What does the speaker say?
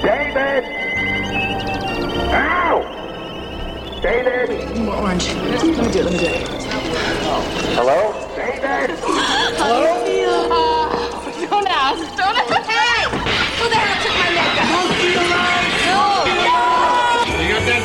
David! Ow! David! More orange. Let me do it. Hello? David! Hello? Don't ask. Don't